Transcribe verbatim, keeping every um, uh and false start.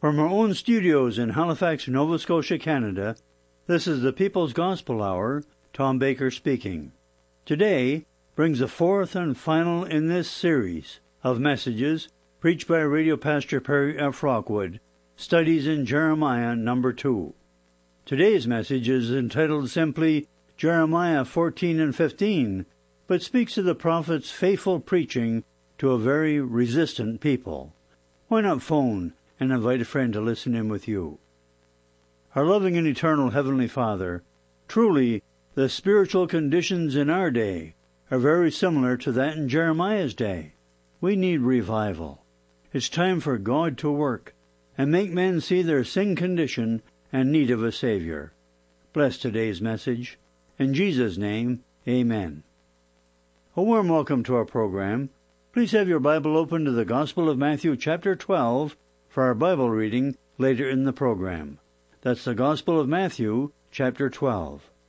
From our own studios in Halifax, Nova Scotia, Canada, this is the People's Gospel Hour, Tom Baker speaking. Today brings the fourth and final in this series of messages preached by Radio Pastor Perry F. Rockwood, Studies in Jeremiah number two. Today's message is entitled simply Jeremiah fourteen and fifteen, but speaks of the prophet's faithful preaching to a very resistant people. Why not phone and invite a friend to listen in with you? Our loving and eternal Heavenly Father, truly the spiritual conditions in our day are very similar to that in Jeremiah's day. We need revival. It's time for God to work and make men see their sin condition and need of a Savior. Bless today's message. In Jesus' name, amen. A warm welcome to our program. Please have your Bible open to the Gospel of Matthew chapter twelve for our Bible reading later in the program. That's the Gospel of Matthew chapter twelve.